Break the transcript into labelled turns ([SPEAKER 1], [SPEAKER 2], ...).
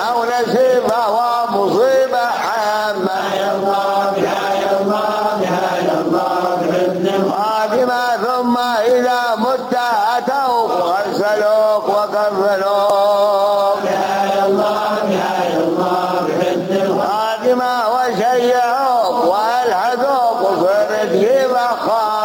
[SPEAKER 1] أو نسيبة ومصيبة عامة.
[SPEAKER 2] يا الله يا الله يا الله بحزن
[SPEAKER 1] خادمة ثم إذا مت أتوك وغسلوك وكفنوك.
[SPEAKER 2] يا الله بحزن
[SPEAKER 1] خادمة وشيعوك وألحقوك وصرت جيبك